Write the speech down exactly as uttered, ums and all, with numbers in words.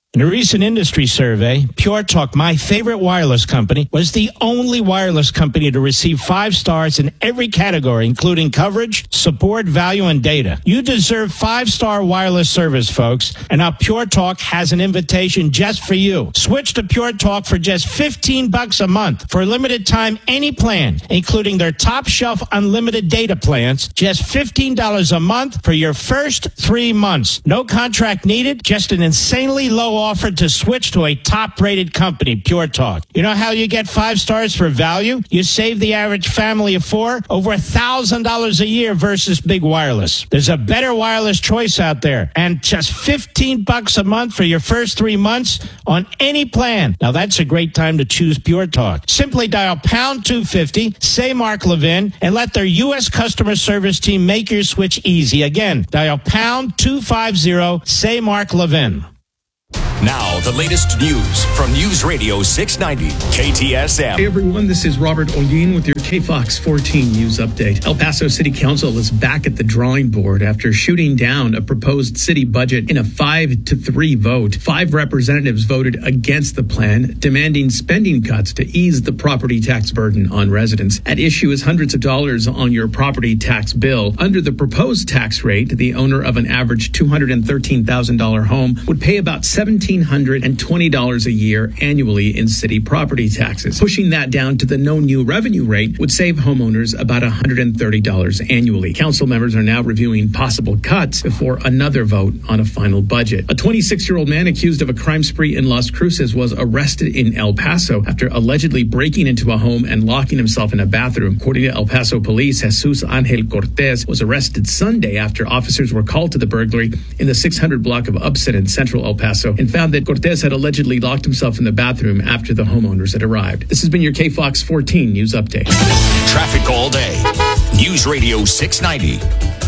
In a recent industry survey, Pure Talk, my favorite wireless company, was the only wireless company to receive five stars in every category, including coverage, support, value, and data. You deserve five-star wireless service, folks, and now Pure Talk has an invitation just for you. Switch to Pure Talk for just fifteen bucks a month for a limited time, any plan, including their top-shelf unlimited data plans, just fifteen dollars a month for your first three months. No contract needed, just an insanely low offer to switch to a top-rated company, Pure Talk. You know how you get five stars for value? You save the average family of four over one thousand dollars a year versus big wireless. There's a better wireless choice out there, and just fifteen bucks a month for your first three months on any plan. Now, that's a great time to choose Pure Talk. Simply dial pound two fifty, say Mark Levin, and let their U S customer service team make your switch easy. Again, dial pound two fifty, say Mark Levin. Now, the latest news from News Radio six ninety K T S M. Hey everyone, this is Robert Olguin with your K Fox fourteen news update. El Paso City Council is back at the drawing board after shooting down a proposed city budget in a five to three vote. Five representatives voted against the plan, demanding spending cuts to ease the property tax burden on residents. At issue is hundreds of dollars on your property tax bill. Under the proposed tax rate, the owner of an average two hundred thirteen thousand dollars home would pay about one thousand seven hundred twenty dollars a year annually in city property taxes. Pushing that down to the no new revenue rate would save homeowners about one hundred thirty dollars annually. Council members are now reviewing possible cuts before another vote on a final budget. A twenty-six-year-old man accused of a crime spree in Las Cruces was arrested in El Paso after allegedly breaking into a home and locking himself in a bathroom. According to El Paso police, Jesus Angel Cortez was arrested Sunday after officers were called to the burglary in the six hundred block of Upson in central El Paso and found that Cortez had allegedly locked himself in the bathroom after the homeowners had arrived. This has been your K Fox fourteen news update. Traffic all day. News Radio six ninety